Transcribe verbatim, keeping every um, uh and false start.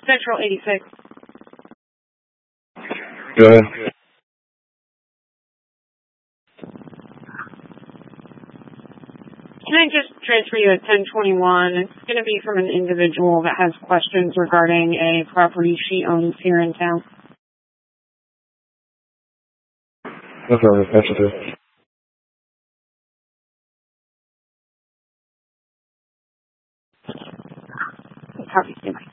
Central eighty-six. Go ahead. Can I just transfer you at ten twenty-one? It's going to be from an individual that has questions regarding a property she owns here in town. No problem. That's it. Copy.